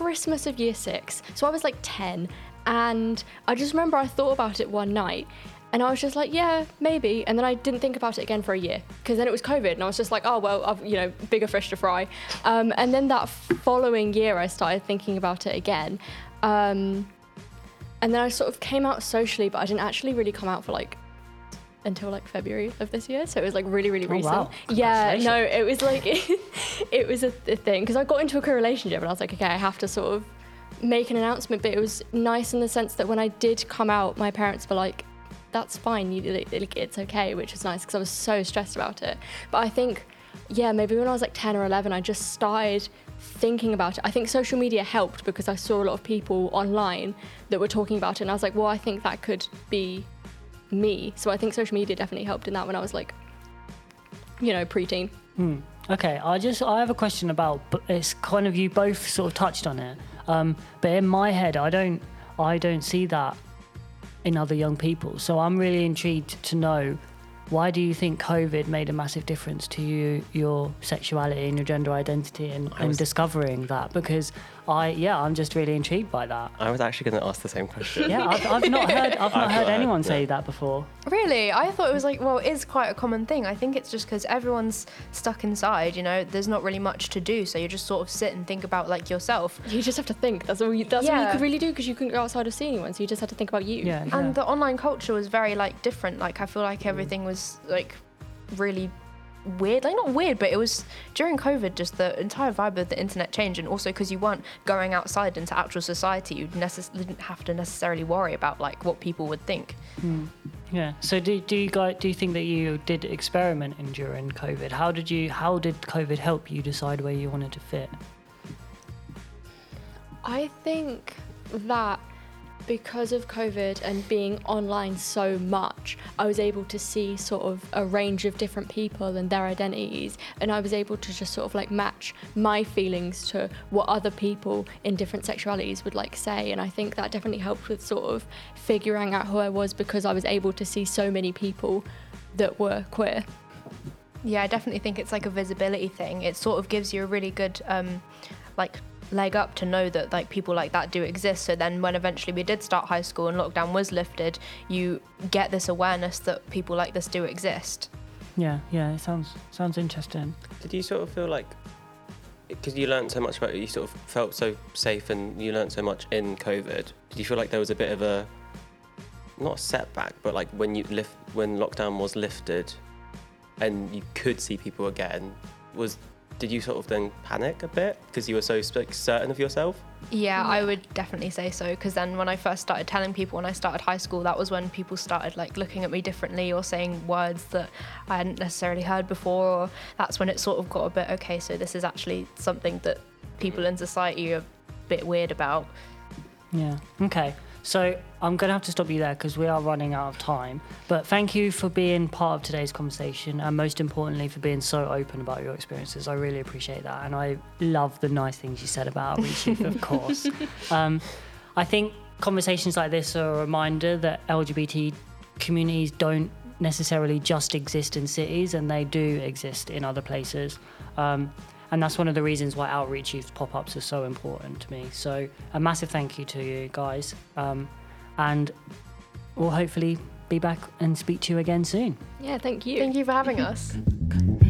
Christmas of year 6. So I was like 10, and I just remember I thought about it one night, and I was just like, yeah, maybe. And then I didn't think about it again for a year, because then it was COVID, and I was just like, oh, well, I've, bigger fish to fry. And then that following year, I started thinking about it again. And then I sort of came out socially, but I didn't actually really come out for until February of this year. So it was really, really recent. Wow. Yeah, no, it was it was a thing, because I got into a career relationship and I was like, okay, I have to sort of make an announcement. But it was nice in the sense that when I did come out, my parents were like, that's fine, it's okay, which was nice, because I was so stressed about it. But I think, yeah, maybe when I was 10 or 11, I just started thinking about it. I think social media helped, because I saw a lot of people online that were talking about it, and I was like, well, I think that could be me. So I think social media definitely helped in that when I was preteen. Okay, I have a question about, it's kind of, you both sort of touched on it, but in my head I don't see that in other young people. So I'm really intrigued to know, why do you think COVID made a massive difference to you, your sexuality and your gender identity, and discovering that? Because I'm just really intrigued by that. I was actually going to ask the same question. Yeah, I've not heard anyone say that before. Really? I thought it was it is quite a common thing. I think it's just because everyone's stuck inside, there's not really much to do, so you just sort of sit and think about yourself. You just have to think. That's all you could really do, because you couldn't go outside or see anyone, so you just had to think about you. Yeah. And the online culture was very different. I feel like everything was really weird, not weird, but it was during COVID, just the entire vibe of the internet changed. And also because you weren't going outside into actual society, you didn't have to necessarily worry about what people would think. Yeah. So do you think that you did experiment during COVID? How did COVID help you decide where you wanted to fit? I think that because of COVID and being online so much, I was able to see sort of a range of different people and their identities, and I was able to just sort of match my feelings to what other people in different sexualities would say. And I think that definitely helped with sort of figuring out who I was, because I was able to see so many people that were queer. Yeah, I definitely think it's a visibility thing. It sort of gives you a really good leg up to know that people like that do exist. So then when eventually we did start high school and lockdown was lifted, you get this awareness that people like this do exist. Yeah, it sounds interesting. Did you sort of feel because you learned so much about it, you sort of felt so safe and you learned so much in COVID, did you feel like there was a bit of a, not a setback, but when lockdown was lifted and you could see people again, did you sort of then panic a bit because you were so certain of yourself? Yeah, I would definitely say so, because then when I first started telling people when I started high school, that was when people started looking at me differently or saying words that I hadn't necessarily heard before, or that's when it sort of got a bit, okay, so this is actually something that people in society are a bit weird about. Yeah, okay. So I'm going to have to stop you there because we are running out of time. But thank you for being part of today's conversation, and most importantly for being so open about your experiences. I really appreciate that, and I love the nice things you said about Outreach Youth, of course. I think conversations like this are a reminder that LGBT communities don't necessarily just exist in cities, and they do exist in other places. And that's one of the reasons why Outreach Youth pop-ups are so important to me. So a massive thank you to you guys. And we'll hopefully be back and speak to you again soon. Yeah, thank you. Thank you for having us.